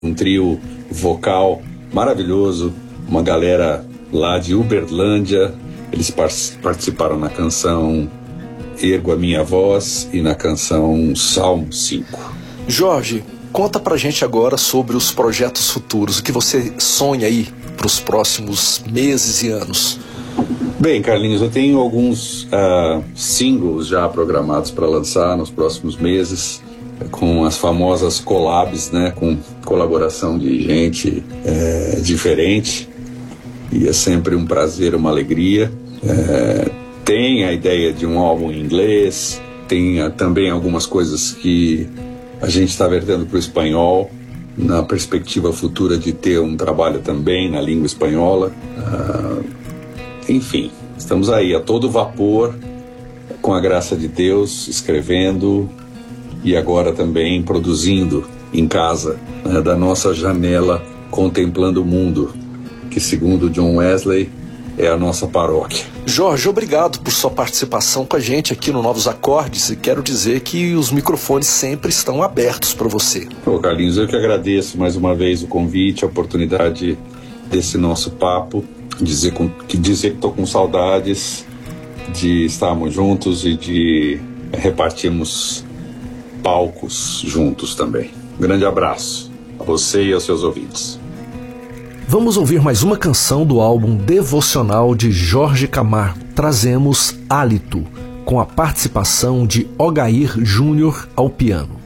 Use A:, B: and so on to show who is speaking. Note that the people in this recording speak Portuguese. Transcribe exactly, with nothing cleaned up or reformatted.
A: um trio vocal maravilhoso, uma galera lá de Uberlândia. Eles participaram na canção Ergo a Minha Voz e na canção Salmo cinco.
B: Jorge, conta pra gente agora sobre os projetos futuros, o que você sonha aí para os próximos meses e anos.
A: Bem, Carlinhos, eu tenho alguns uh, singles já programados para lançar nos próximos meses, com as famosas collabs, né, com colaboração de gente é, diferente, e é sempre um prazer, uma alegria. É, tem a ideia de um álbum em inglês, tem uh, também algumas coisas que a gente está vertendo para o espanhol, na perspectiva futura de ter um trabalho também na língua espanhola. Uh, enfim, estamos aí a todo vapor, com a graça de Deus, escrevendo e agora também produzindo em casa, né, da nossa janela, contemplando o mundo, que segundo John Wesley é a nossa paróquia.
B: Jorge, obrigado por sua participação com a gente aqui no Novos Acordes, e quero dizer que os microfones sempre estão abertos para você.
A: Ô Carlinhos, eu que agradeço mais uma vez o convite, a oportunidade desse nosso papo, dizer, com, que dizer que estou com saudades de estarmos juntos e de repartirmos palcos juntos também. Um grande abraço a você e aos seus ouvintes.
B: Vamos ouvir mais uma canção do álbum Devocional de Jorge Camargo. Trazemos Hálito, com a participação de Ogair Júnior ao piano.